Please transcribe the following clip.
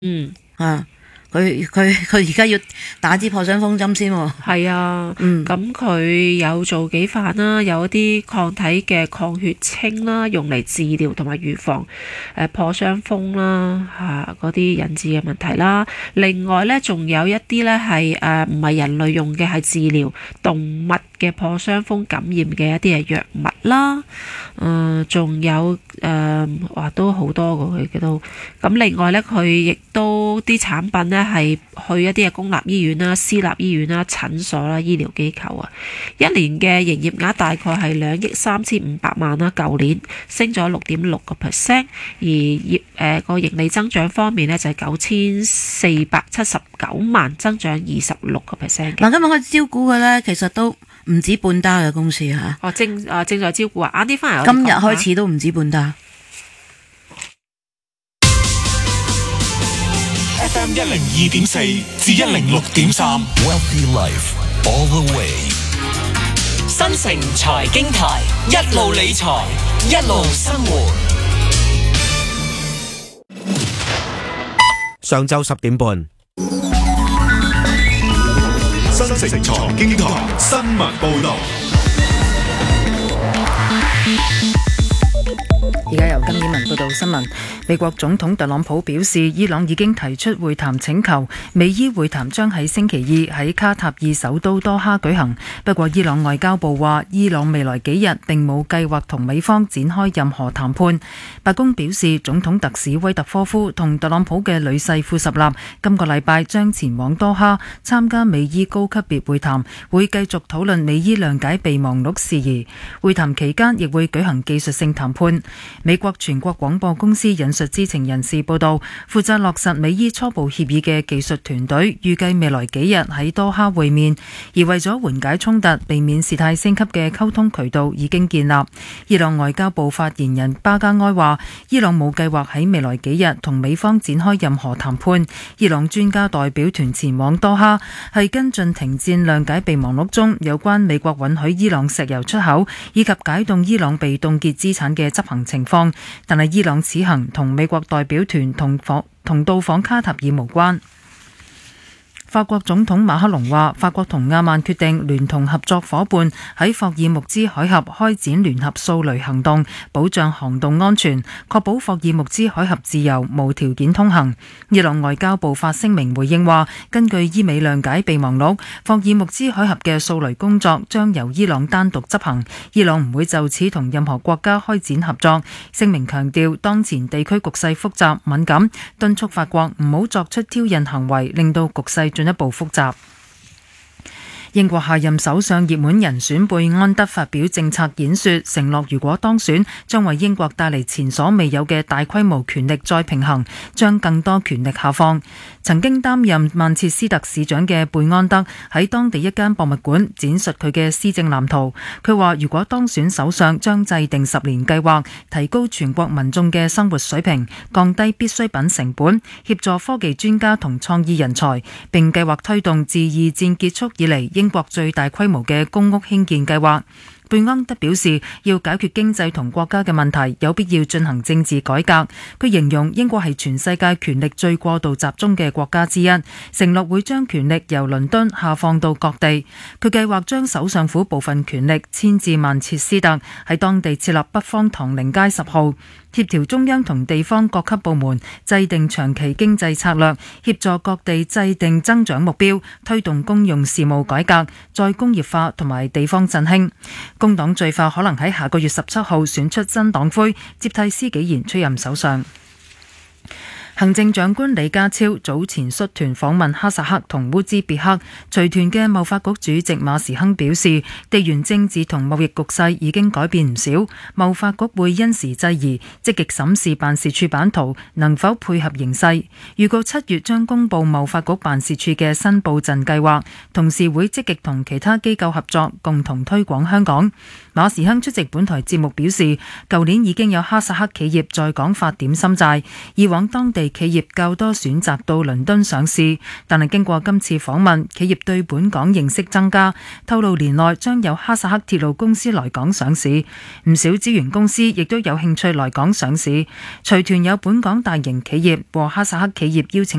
嗯啊。佢而家要打支破傷風針先喎。 係啊，咁佢有做幾範啦，有一啲抗體嘅抗血清啦，用嚟治療同埋預防破傷風啦嗰啲引致嘅問題啦。另外呢，仲有一啲呢係唔係人類用嘅，係治療動物嘅破傷風感染嘅一啲嘅藥物啦。仲有都好多個佢都。咁另外呢，佢亦都啲產品呢係去一啲嘅公立醫院啦、私立醫院啦、診所啦、醫療機構啊，一年嘅營業額大概係2億3500萬啦，舊年升咗6.6%，而個盈利增長方面呢，就係9479萬，增長26%。 嗱，今日我招股嘅呢，其實都唔止半打嘅公司嚇。 正在招股啊！晏啲翻嚟， 今日開始都唔止半打。 FM 102.4至106.3 Wealthy Life All the Way， 新城財經台，一路理財，一路生活。 上晝10點半， 新城財經台新聞報道。 而家由金燕文報道新聞。美國總統特朗普表示，伊朗已經提出會談請求，美伊會談將喺星期二喺卡塔爾首都多哈舉行。不過伊朗外交部話，伊朗未來幾日並冇計劃同美方展開任何談判。白宮表示，總統特使威特科夫同特朗普嘅女婿庫什納今個禮拜將前往多哈參加美伊高級別會談，會繼續討論美伊諒解備忘錄事宜。會談期間亦會舉行技術性談判。美國全國廣播公司引述知情人士報道，負責落實美伊初步協議嘅技術團隊預計未來幾日喺多哈會面，而為咗緩解衝突、避免事態升級嘅溝通渠道已經建立。伊朗外交部發言人巴加埃話，伊朗冇計劃喺未來幾日同美方展開任何談判。伊朗專家代表團前往多哈係跟進停戰諒解備忘錄中有關美國允許伊朗石油出口以及解凍伊朗被凍結資產嘅執行情況，但係伊朗此行同美國代表團同到訪卡塔爾無關。法國總統馬克龍話，法國同阿曼決定聯同合作夥伴喺霍爾木茲海峽開展聯合掃雷行動，保障航道安全，確保霍爾木茲海峽自由無條件通行。伊朗外交部發聲明回應話，根據伊美諒解備忘錄，霍爾木茲海峽嘅掃雷工作將由伊朗單獨執行，伊朗唔會就此同任何國家開展合作。聲明強調，當前地區局勢複雜敏感，敦促法國唔好作出挑釁行為，令到局勢進一步複雜。英國下任首相熱門人選貝安德發表政策演說，承諾如果當選，將為英國帶嚟前所未有嘅大規模權力再平衡，將更多權力下放。曾經擔任曼徹斯特市長嘅貝安德喺當地一間博物館展述佢嘅施政藍圖。佢話如果當選首相，將制定10年計劃，提高全國民眾嘅生活水平，降低必需品成本，協助科技專家同創意人才，並計劃推動自二戰結束以嚟英國最大規模嘅公屋興建計劃。貝安德表示，要解決經濟同國家嘅問題，有必要進行政治改革。佢形容英國係全世界權力最過度集中嘅國家之一，承諾會將權力由倫敦下放到各地。佢計劃將首相府部分權力遷至曼徹斯特，喺當地設立北方唐寧街10號，協調中央同地方各級部門，制定長期經濟策略，協助各地制定增長目標，推動公用事務改革、再工業化同埋地方振興。工黨最快可能喺下個月17號選出新黨魁，接替施紀賢出任首相。行政長官李家超早前率團訪問哈薩克同烏茲別克，隨團嘅貿發局主席馬時亨表示，地緣政治同貿易局勢已經改變唔少，貿發局會因時制宜，積極審視辦事處版圖能否配合形勢。預告7月將公布貿發局辦事處嘅新布陣計劃，同時會積極同其他機構合作，共同推廣香港。馬時亨出席本台節目表示，舊年已經有哈薩克企業在港發點心債，以往當地企業較多選擇到倫敦上市，但係經過今次訪問，企業對本港認識增加，透露年內將有哈薩克鐵路公司來港上市，唔少資源公司亦都有興趣來港上市。隨團有本港大型企業和哈薩克企業邀請